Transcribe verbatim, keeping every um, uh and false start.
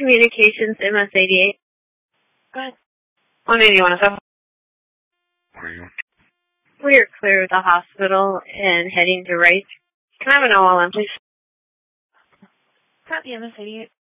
Communications, M S eighty-eight. Go ahead. one eighty-one, so. We are clear of the hospital and heading to Wright. Can I have an O L M, please? Copy, M S eighty-eight.